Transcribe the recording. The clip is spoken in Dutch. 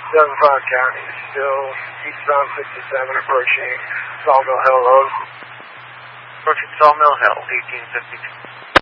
7-5 County, still eastbound 67 approaching Sawmill Hill Road. Approaching Sawmill Hill, 1852.